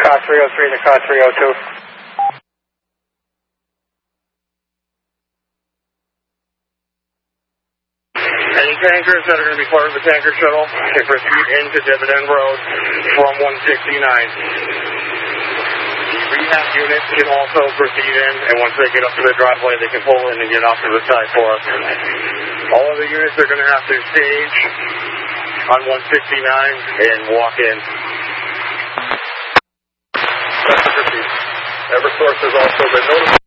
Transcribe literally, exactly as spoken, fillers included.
car three oh three to car three oh two. Any tankers that are going to be part of the tanker shuttle can proceed into Dividend Road from one sixty-nine. The rehab units can also proceed in, and once they get up to the driveway, they can pull in and get off to the side for us. All of the units are going to have to stage on one sixty-nine and walk in. That's the proceed. Eversource has also been notified.